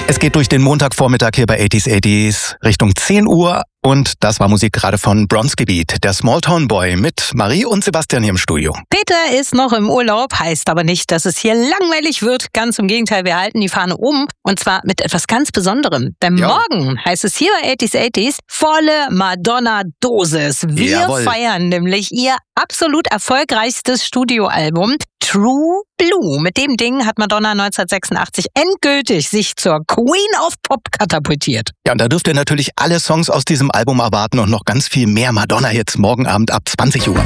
Es geht durch den Montagvormittag hier bei 80s Richtung 10 Uhr und das war Musik gerade von Bronski Beat, der Small Town Boy mit Marie und Sebastian hier im Studio. Peter ist noch im Urlaub, heißt aber nicht, dass es hier langweilig wird. Ganz im Gegenteil, wir halten die Fahne um und zwar mit etwas ganz Besonderem. Denn morgen heißt es hier bei 80s volle Madonna-Dosis. Wir feiern nämlich ihr absolut erfolgreichstes Studioalbum True Blue. Mit dem Ding hat Madonna 1986 endgültig sich zur Queen of Pop katapultiert. Ja, und da dürft ihr natürlich alle Songs aus diesem Album erwarten und noch ganz viel mehr Madonna jetzt morgen Abend ab 20 Uhr.